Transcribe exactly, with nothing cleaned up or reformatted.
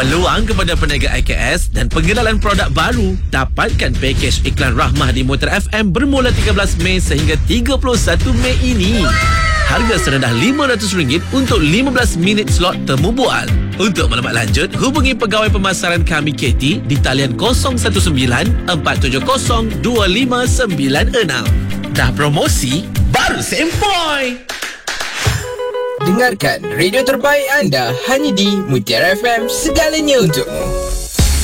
Peluang kepada peniaga I K S dan pengenalan produk baru. Dapatkan pakej iklan Rahmah di Mutar F M bermula tiga belas Mei sehingga tiga puluh satu Mei ini. Harga serendah lima ratus ringgit untuk lima belas minit slot temu bual. Untuk maklumat lanjut, hubungi pegawai pemasaran kami K T di talian kosong satu sembilan empat tujuh kosong dua lima sembilan enam. Dah promosi, baru sempoi. Dengarkan radio terbaik anda hanya di Mutiara F M, segalanya untukmu.